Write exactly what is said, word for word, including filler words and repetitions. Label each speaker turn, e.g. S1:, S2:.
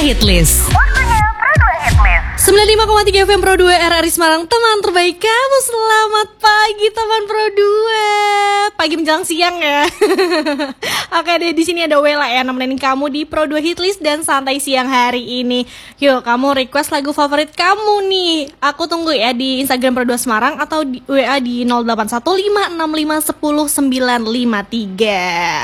S1: Hitlist.
S2: Waktunya Pro dua Hitlist.
S1: sembilan puluh lima koma tiga F M Pro dua R R I Semarang, teman terbaik kamu. Selamat pagi teman Pro dua. Pagi menjelang siang ya. Oke deh, di sini ada Wela ya nemenin kamu di Pro dua Hitlist dan santai siang hari ini. Yuk, kamu request lagu favorit kamu nih. Aku tunggu ya di Instagram Pro dua Semarang atau di W A di nol delapan satu lima enam lima satu nol sembilan lima tiga.